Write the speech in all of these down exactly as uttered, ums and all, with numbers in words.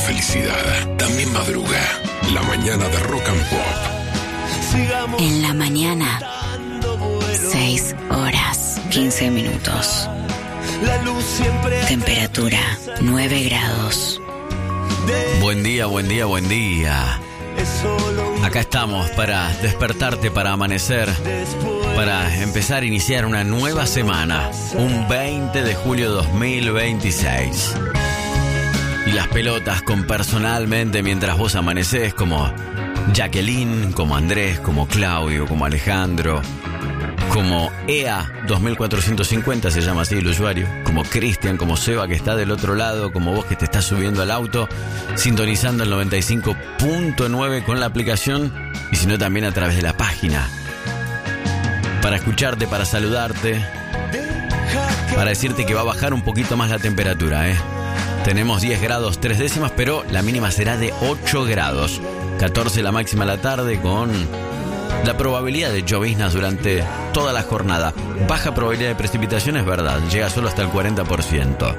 felicidad también madruga. La mañana de Rock and Pop. En la mañana, seis horas, quince minutos. Temperatura, nueve grados. Buen día, buen día, buen día. Acá estamos para despertarte, para amanecer, para empezar a iniciar una nueva semana. Un veinte de julio de dos mil veintiséis. Y las pelotas con personalmente mientras vos amanecés, como Jacqueline, como Andrés, como Claudio, como Alejandro, como E A dos mil cuatrocientos cincuenta, se llama así el usuario, como Cristian, como Seba que está del otro lado, como vos que te estás subiendo al auto, sintonizando el noventa y cinco punto nueve con la aplicación, y si no también a través de la página, para escucharte, para saludarte, para decirte que va a bajar un poquito más la temperatura, ¿eh? Tenemos diez grados tres décimas, pero la mínima será de ocho grados. catorce la máxima a la tarde, con la probabilidad de lloviznas durante toda la jornada. Baja probabilidad de precipitación, es verdad, llega solo hasta el cuarenta por ciento.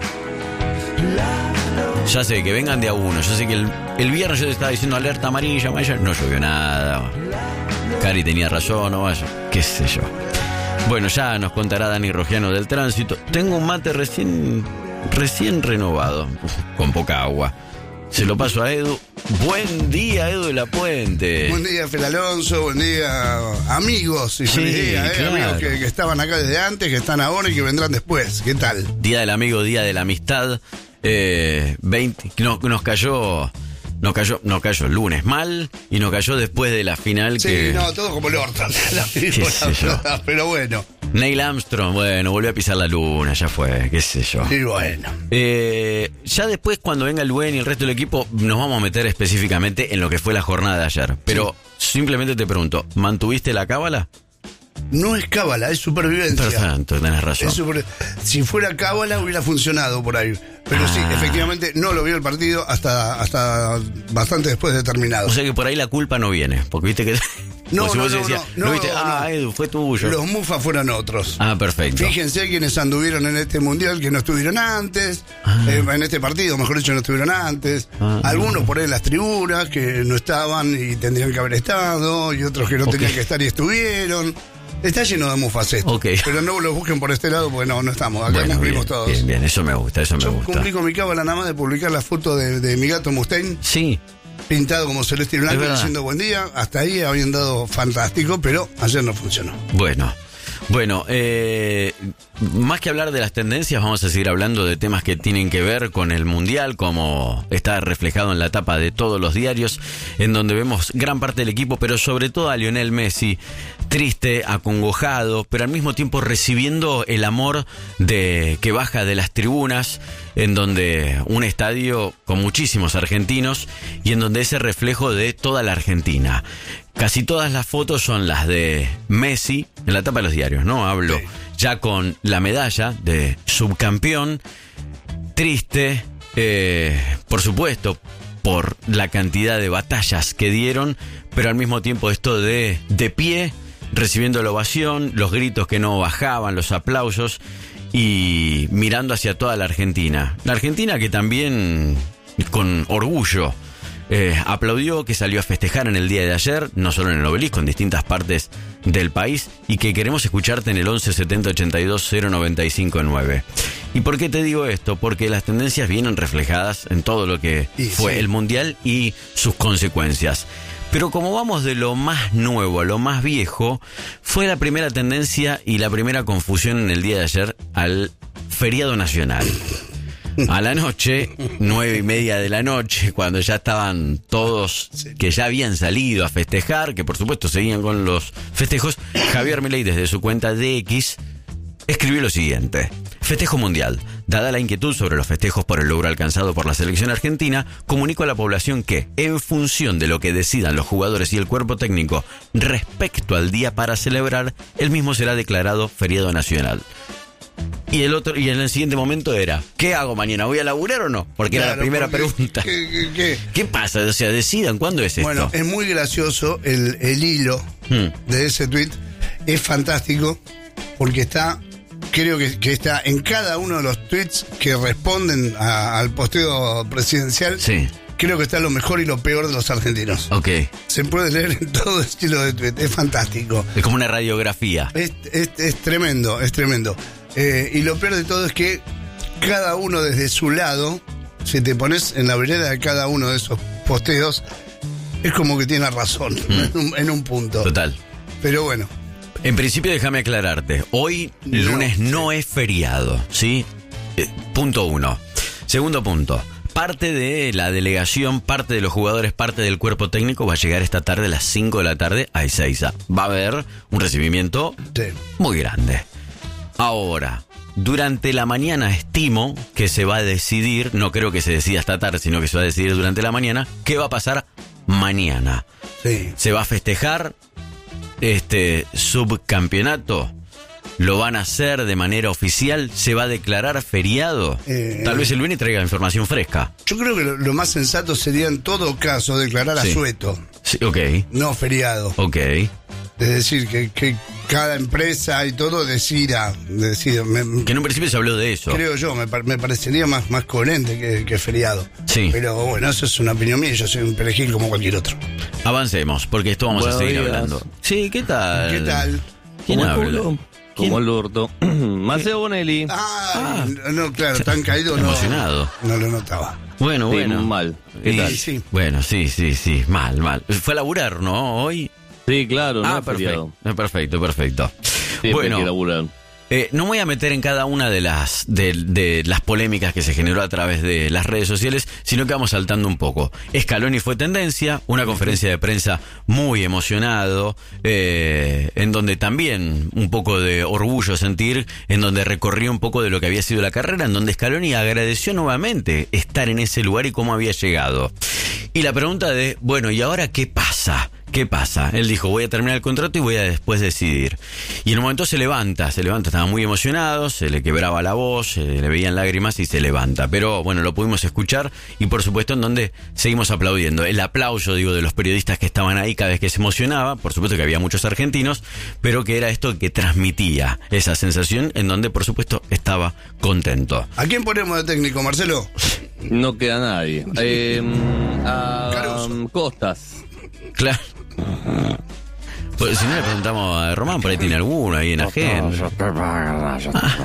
Ya sé, que vengan de a uno. Yo sé que el, el viernes yo te estaba diciendo alerta amarilla, amarilla, no llovió nada. Cari tenía razón, no vaya, qué sé yo. Bueno, ya nos contará Dani Rogiano del tránsito. Tengo un mate recién, recién renovado, con poca agua. Se lo paso a Edu. Buen día, Edu de la Puente. Buen día, Fel Alonso. Buen día, amigos. Y feliz Sí, día, ¿eh? claro. Amigos que, que estaban acá desde antes, que están ahora y que vendrán después. ¿Qué tal? Día del amigo, día de la amistad. Eh, veinte, no, nos cayó, nos cayó, nos cayó el lunes mal y nos cayó después de la final. Sí, que... no, todo como el Horta. La película, sé yo. pero bueno. Neil Armstrong, bueno, volvió a pisar la luna, ya fue, qué sé yo. Y bueno. Eh, ya después, cuando venga el Buen y el resto del equipo, nos vamos a meter específicamente en lo que fue la jornada de ayer. Pero sí, simplemente te pregunto, ¿mantuviste la cábala? No es cábala, es supervivencia. Perfecto, tenés razón. Es super... Si fuera cábala hubiera funcionado por ahí. Pero ah. sí, efectivamente no lo vio el partido hasta, hasta bastante después de terminado. O sea que por ahí la culpa no viene, porque viste que... No, si no, vos no, decías, no, no, viste? no. Ah, Edu, fue tuyo. Los mufas fueron otros. Ah, perfecto. Fíjense quienes anduvieron en este mundial que no estuvieron antes, Ah. eh, en este partido, mejor dicho, no estuvieron antes. Ah. Algunos por ahí en las tribunas que no estaban y tendrían que haber estado, y otros que no Ok. tenían que estar y estuvieron. Está lleno de mufas esto. Ok. Pero no lo busquen por este lado porque no, no estamos. Acá Bueno, cumplimos bien, todos. bien, bien, eso me gusta, eso me Yo gusta. cumplí con mi cábala nada más de publicar la foto de, de mi gato Mustaine, Sí, pintado como celeste y Es blanco, verdad. diciendo buen día. Hasta ahí habían dado fantástico, pero ayer no funcionó. bueno. Bueno, eh, más que hablar de las tendencias, vamos a seguir hablando de temas que tienen que ver con el Mundial, como está reflejado en la tapa de todos los diarios, en donde vemos gran parte del equipo, pero sobre todo a Lionel Messi, triste, acongojado, pero al mismo tiempo recibiendo el amor de que baja de las tribunas, en donde un estadio con muchísimos argentinos y en donde ese reflejo de toda la Argentina. Casi todas las fotos son las de Messi, en la tapa de los diarios, ¿no? Hablo Sí. ya con la medalla de subcampeón, triste, eh, por supuesto, por la cantidad de batallas que dieron, pero al mismo tiempo esto de de pie, recibiendo la ovación, los gritos que no bajaban, los aplausos, y mirando hacia toda la Argentina. La Argentina que también, con orgullo, Eh, aplaudió, que salió a festejar en el día de ayer, no solo en el Obelisco, en distintas partes del país, y que queremos escucharte en el once setenta ochenta y dos cero noventa y cinco nueve. ¿Y por qué te digo esto? Porque las tendencias vienen reflejadas en todo lo que Y fue sí. el Mundial y sus consecuencias. Pero como vamos de lo más nuevo a lo más viejo, fue la primera tendencia y la primera confusión en el día de ayer al feriado nacional. A la noche, nueve y media de la noche, cuando ya estaban todos que ya habían salido a festejar, que por supuesto seguían con los festejos, Javier Milei desde su cuenta de X escribió lo siguiente: festejo mundial. Dada la inquietud sobre los festejos por el logro alcanzado por la selección argentina, comunico a la población que, en función de lo que decidan los jugadores y el cuerpo técnico respecto al día para celebrar, el mismo será declarado feriado nacional. Y el otro y en el siguiente momento era, ¿qué hago mañana? ¿Voy a laburar o no? Porque Claro, era la primera porque- pregunta. ¿qué, qué, qué? ¿Qué pasa? O sea, decidan cuándo es esto. Bueno, es muy gracioso el, el hilo Hmm. de ese tweet. Es fantástico porque está, creo que, que está en cada uno de los tweets que responden a- al posteo presidencial. Sí. creo que está lo mejor y lo peor de los argentinos. Ok. Se puede leer en todo estilo de tweet, es fantástico. Es como una radiografía. Es, es, es tremendo, es tremendo. Eh, y lo peor de todo es que cada uno desde su lado, si te pones en la vereda de cada uno de esos posteos, es como que tiene razón mm. en, un, en un punto. Total. Pero bueno. En principio, déjame aclararte. Hoy, lunes, no, no es feriado, ¿sí? Eh, punto uno. Segundo punto. Parte de la delegación, parte de los jugadores, parte del cuerpo técnico va a llegar esta tarde a las cinco de la tarde a Ezeiza. Va a haber un recibimiento sí. muy grande. Ahora, durante la mañana estimo que se va a decidir, no creo que se decida esta tarde, sino que se va a decidir durante la mañana, qué va a pasar mañana. Sí. Se va a festejar este subcampeonato. ¿Lo van a hacer de manera oficial? ¿Se va a declarar feriado? Eh, Tal vez el lunes traiga información fresca. Yo creo que lo, lo más sensato sería en todo caso declarar sí. asueto. Sí, ok. No feriado. Ok. Es decir, que, que cada empresa y todo decida. decida me, que en un principio se habló de eso. Creo yo, me, me parecería más, más coherente que, que feriado. Sí. Pero bueno, eso es una opinión mía, yo soy un perejil como cualquier otro. Avancemos, porque esto vamos Buenos a seguir días. hablando. Sí, ¿qué tal? ¿Qué tal? ¿Quién habla? Como el orto. Maceo Bonelli. Ah, ah, no, claro, tan caído. Emocionado. No, no lo notaba. Bueno, Sí, bueno. mal. ¿Qué Sí, tal? Sí. Bueno, sí, sí, sí. Mal, mal. Fue a laburar, ¿no? Hoy. Sí, claro, no Ah, es feriado. perfecto. Perfecto, perfecto. Siempre Bueno. hay que laburar. Eh, no me voy a meter en cada una de las de, de las polémicas que se generó a través de las redes sociales, sino que vamos saltando un poco. Scaloni fue tendencia, una conferencia de prensa muy emocionado, eh, en donde también un poco de orgullo sentir, en donde recorrió un poco de lo que había sido la carrera, en donde Scaloni agradeció nuevamente estar en ese lugar y cómo había llegado. Y la pregunta de, bueno, ¿y ahora qué pasa? ¿Qué pasa? Él dijo, voy a terminar el contrato y voy a después decidir. Y en un momento se levanta, se levanta, estaba muy emocionado, se le quebraba la voz, se le veían lágrimas y se levanta. Pero bueno, lo pudimos escuchar y por supuesto en donde seguimos aplaudiendo. El aplauso, digo, de los periodistas que estaban ahí cada vez que se emocionaba, por supuesto que había muchos argentinos, pero que era esto que transmitía esa sensación en donde por supuesto estaba contento. ¿A quién ponemos de técnico, Marcelo? No queda nadie. Eh, a Caruso. Costas. Claro. Pues, si no le preguntamos a Román, por ahí tiene alguno ahí en agenda. Ah,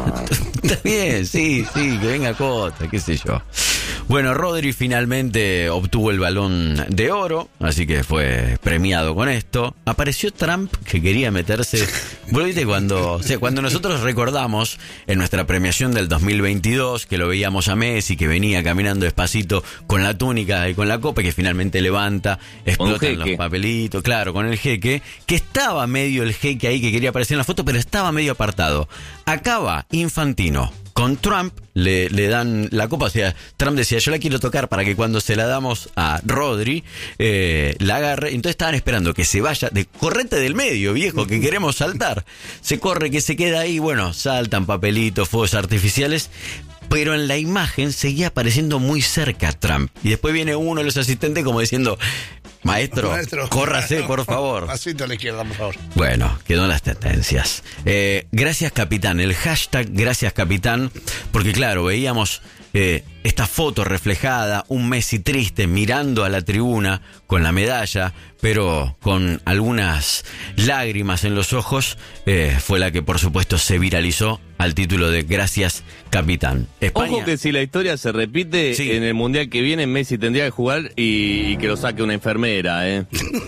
está bien, sí, sí, que venga Costa, qué sé yo. Bueno, Rodri finalmente obtuvo el Balón de Oro, así que fue premiado con esto. Apareció Trump, que quería meterse. ¿Vos viste cuando, o sea, cuando nosotros recordamos en nuestra premiación del dos mil veintidós que lo veíamos a Messi, que venía caminando despacito con la túnica y con la copa, que finalmente levanta, explotan los papelitos, claro, con el jeque, que estaba medio el jeque ahí que quería aparecer en la foto, pero estaba medio apartado. Acaba Infantino con Trump, le, le dan la copa, o sea, Trump decía, yo la quiero tocar para que cuando se la damos a Rodri, eh, la agarre. Entonces estaban esperando que se vaya, de correte del medio, viejo, que queremos saltar. Se corre, que se queda ahí, bueno, saltan papelitos, fuegos artificiales, pero en la imagen seguía apareciendo muy cerca Trump. Y después viene uno de los asistentes como diciendo, maestro, Maestro córrase, por favor. Pasito a la izquierda, por favor. Bueno, quedó en las tendencias. Eh, gracias, capitán. El hashtag gracias, capitán. Porque claro, veíamos eh, esta foto reflejada, un Messi triste mirando a la tribuna con la medalla, pero con algunas lágrimas en los ojos. Eh, fue la que por supuesto se viralizó al título de gracias, capitán. España. Ojo que si la historia se repite, sí, en el Mundial que viene Messi tendría que jugar y, y que lo saque una enfermera, ¿eh?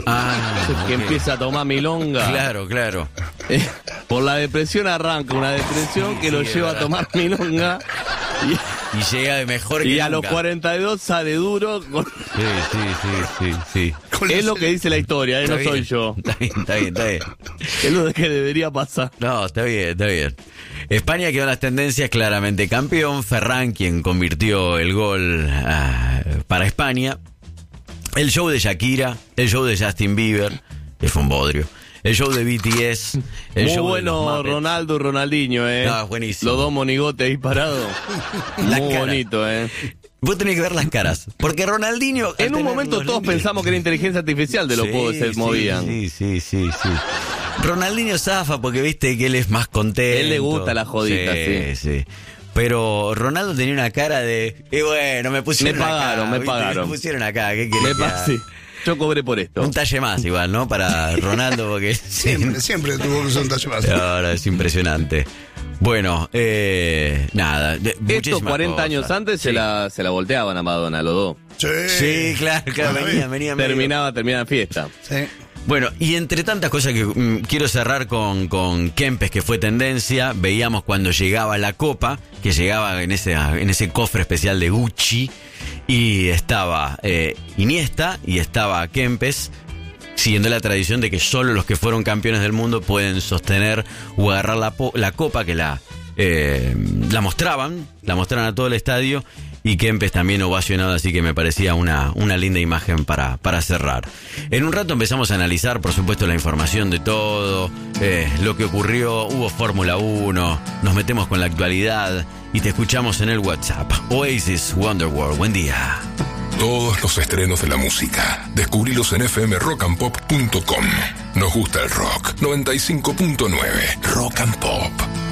Ah, que okay. empieza a tomar milonga. Claro, claro. Eh, por la depresión arranca una depresión que sí, lo es lleva verdad. a tomar milonga. Y, Y llega de mejor y que a los nunca. cuarenta y dos sale duro. Con... Sí, sí, sí, sí, sí. Es lo que dice la historia, ¿eh? Está No bien, soy yo. Está bien, está bien, está bien. Es lo que debería pasar. No, está bien, está bien. España quedó en las tendencias, claramente campeón. Ferran, quien convirtió el gol uh, para España. El show de Shakira, el show de Justin Bieber, que fue un bodrio. El show de B T S. El Muy show bueno de los Muppets. Ronaldo y Ronaldinho, ¿eh? No, buenísimo. Los dos monigotes ahí parados. La Muy cara. bonito, ¿eh? Vos tenés que ver las caras. Porque Ronaldinho... al En un tener momento los todos lentes- pensamos que era inteligencia artificial de los Sí, juegos que se sí, movían. Sí, sí, sí, sí. Ronaldinho zafa porque viste que él es más contento. Él le gusta la jodita, sí. sí. Pero Ronaldo tenía una cara de, y bueno, me pusieron Me pagaron, acá, me ¿viste? pagaron. Me pusieron acá, ¿qué querés Me que pa- haga? sí. Yo cobré por esto. Un talle más igual, ¿no? Para Ronaldo, porque Siempre, siempre tuvo que ser un talle más. ahora es impresionante. Bueno, eh, nada. de- Estos muchísimas cuarenta cosas. años antes Sí. se, la, se la volteaban a Madonna, los dos. Sí, Sí, claro, claro, Bueno, venía, venía. medio- Terminaba, terminaba en fiesta. Sí. Bueno, y entre tantas cosas que mm, quiero cerrar con, con Kempes, que fue tendencia, veíamos cuando llegaba la copa, que llegaba en ese, en ese cofre especial de Gucci, y estaba eh, Iniesta y estaba Kempes, siguiendo la tradición de que solo los que fueron campeones del mundo pueden sostener o agarrar la, po- la copa, que la, eh, la mostraban, la mostraban a todo el estadio, y Kempes también ovacionado, así que me parecía una, una linda imagen para, para cerrar. En un rato empezamos a analizar, por supuesto, la información de todo, eh, lo que ocurrió, hubo Fórmula uno, nos metemos con la actualidad y te escuchamos en el WhatsApp. Oasis Wonderworld, buen día. Todos los estrenos de la música. Descubrilos en f m rock and pop punto com. Nos gusta el rock. noventa y cinco punto nueve Rock and Pop.